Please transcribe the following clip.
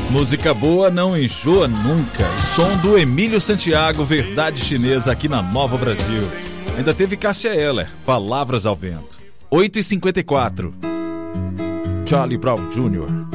Música boa não enjoa nunca. O som do Emílio Santiago, Verdade Chinesa, aqui na Nova Brasil. Ainda teve Cássia Eller, Palavras ao Vento. 8h54. Charlie Brown Jr.